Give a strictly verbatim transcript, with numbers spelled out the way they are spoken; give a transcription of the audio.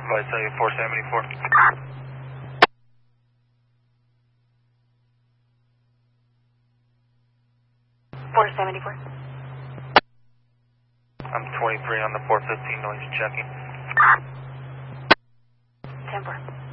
Vice four seventy-four. four seventy-four. I'm twenty-three on the four fifteen noise checking. ten four.